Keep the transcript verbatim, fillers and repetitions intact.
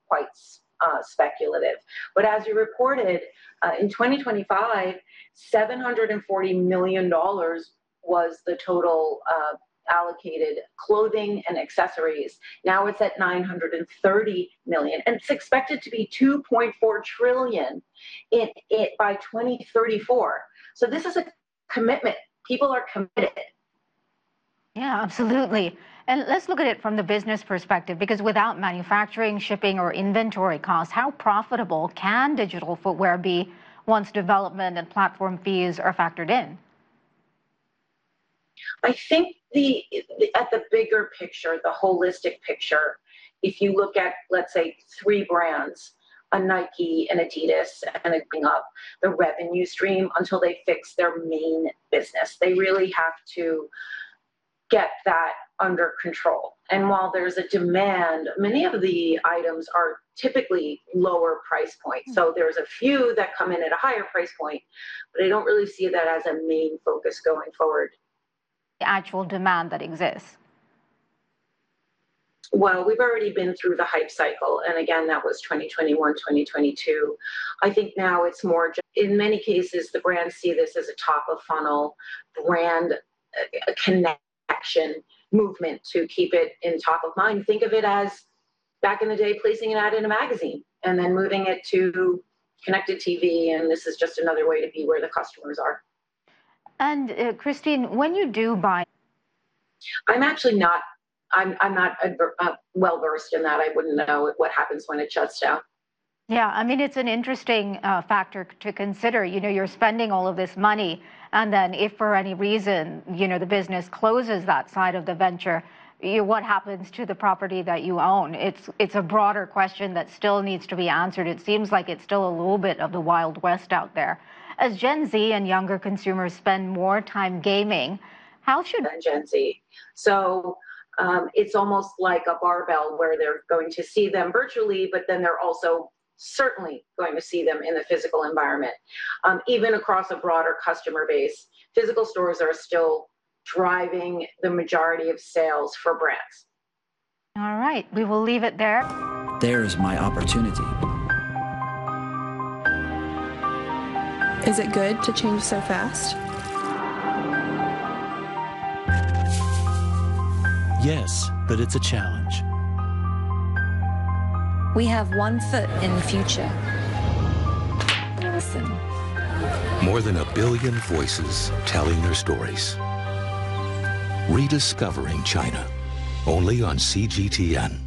quite uh, speculative. But as you reported, uh, in twenty twenty-five, seven hundred forty million dollars was the total uh, allocated clothing and accessories. Now it's at nine hundred thirty million, and it's expected to be two point four trillion in it by twenty thirty-four. So this is a commitment. People are committed. Yeah, absolutely. And let's look at it from the business perspective, because without manufacturing, shipping, or inventory costs, how profitable can digital footwear be once development and platform fees are factored in? I think the, at the bigger picture, the holistic picture, if you look at, let's say, three brands, a Nike, an Adidas, and a Bring Up, the revenue stream until they fix their main business. They really have to get that under control. And while there's a demand, many of the items are typically lower price points. So there's a few that come in at a higher price point, but I don't really see that as a main focus going forward. The actual demand that exists. Well, we've already been through the hype cycle. And again, that was twenty twenty-one, twenty twenty-two. I think now it's more, in many cases, the brands see this as a top of funnel brand uh, connection movement to keep it in top of mind. Think of it as back in the day, placing an ad in a magazine and then moving it to connected T V. And this is just another way to be where the customers are. And uh, Christine, when you do buy, I'm actually not. I'm I'm not uh, well versed in that. I wouldn't know what happens when it shuts down. Yeah, I mean, it's an interesting uh, factor to consider. You know, you're spending all of this money, and then if for any reason, you know, the business closes that side of the venture, you, what happens to the property that you own? It's it's a broader question that still needs to be answered. It seems like it's still a little bit of the Wild West out there. As Gen Z and younger consumers spend more time gaming, how should Gen Z? So um, it's almost like a barbell where they're going to see them virtually, but then they're also certainly going to see them in the physical environment. Um, even across a broader customer base, physical stores are still driving the majority of sales for brands. All right, we will leave it there. There's my opportunity. Is it good to change so fast? Yes, but it's a challenge. We have one foot in the future. Listen. More than a billion voices telling their stories. Rediscovering China, only on C G T N.